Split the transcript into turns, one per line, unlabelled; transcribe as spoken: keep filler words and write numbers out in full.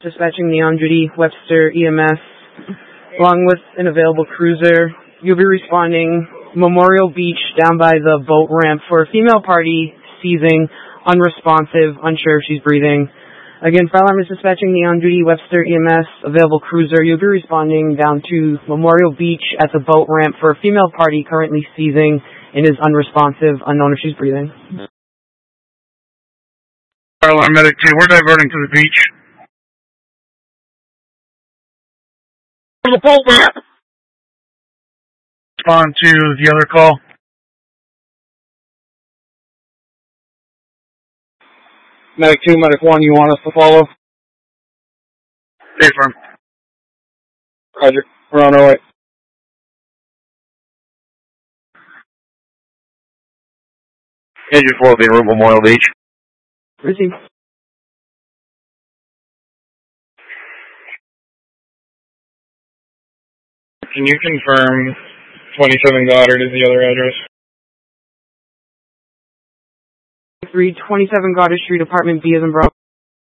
Dispatching the on-duty Webster E M S, along with an available cruiser. You'll be responding Memorial Beach down by the boat ramp for a female party seizing, unresponsive, unsure if she's breathing. Again, fire alarm is dispatching the on-duty Webster E M S, available cruiser. You'll be responding down to Memorial Beach at the boat ramp for a female party currently seizing and is unresponsive, unknown if she's breathing.
Fire alarm medic two, we're diverting to the beach. The boat ramp. Respond to the other call.
Medic two, Medic one, you want us to follow?
Stay firm.
Roger. We're on our way.
Engine four being route Memorial Beach.
Receive.
Can you confirm twenty-seven Goddard is the other address?
three twenty-seven Goddard Street, Apartment B as in Bravo.